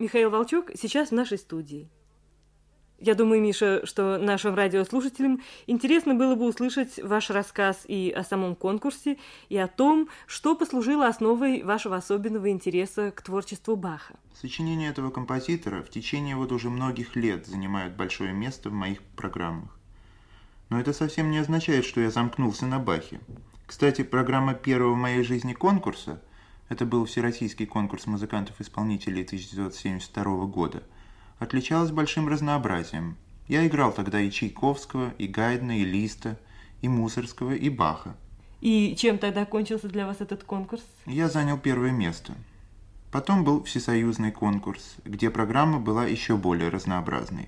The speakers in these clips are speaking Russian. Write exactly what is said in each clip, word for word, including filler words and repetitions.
Михаил Волчок сейчас в нашей студии. Я думаю, Миша, что нашим радиослушателям интересно было бы услышать ваш рассказ и о самом конкурсе, и о том, что послужило основой вашего особенного интереса к творчеству Баха. Сочинения этого композитора в течение вот уже многих лет занимают большое место в моих программах. Но это совсем не означает, что я замкнулся на Бахе. Кстати, программа первого в моей жизни конкурса, это был Всероссийский конкурс музыкантов-исполнителей тысяча девятьсот семьдесят второго года, отличалась большим разнообразием. Я играл тогда и Чайковского, и Гайдна, и Листа, и Мусоргского, и Баха. И чем тогда кончился для вас этот конкурс? Я занял первое место. Потом был всесоюзный конкурс, где программа была еще более разнообразной.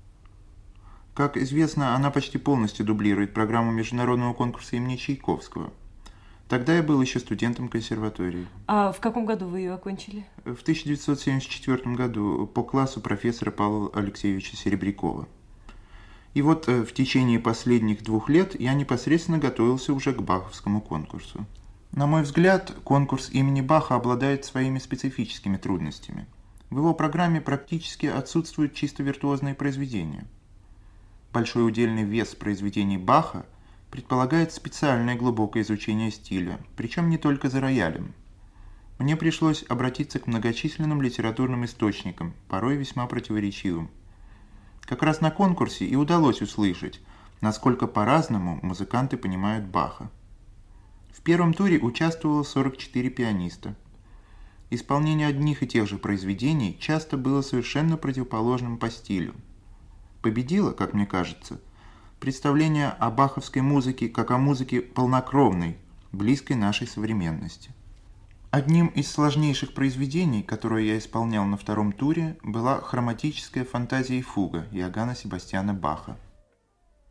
Как известно, она почти полностью дублирует программу международного конкурса имени Чайковского. Тогда я был еще студентом консерватории. А в каком году вы ее окончили? В тысяча девятьсот семьдесят четвёртом году по классу профессора Павла Алексеевича Серебрякова. И вот в течение последних двух лет я непосредственно готовился уже к баховскому конкурсу. На мой взгляд, конкурс имени Баха обладает своими специфическими трудностями. В его программе практически отсутствуют чисто виртуозные произведения. Большой удельный вес произведений Баха предполагает специальное глубокое изучение стиля, причем не только за роялем. Мне пришлось обратиться к многочисленным литературным источникам, порой весьма противоречивым. Как раз на конкурсе и удалось услышать, насколько по-разному музыканты понимают Баха. В первом туре участвовало сорок четыре пианиста. Исполнение одних и тех же произведений часто было совершенно противоположным по стилю. Победило, как мне кажется, представление о баховской музыке как о музыке полнокровной, близкой нашей современности. Одним из сложнейших произведений, которое я исполнял на втором туре, была хроматическая фантазия и фуга Иоганна Себастьяна Баха.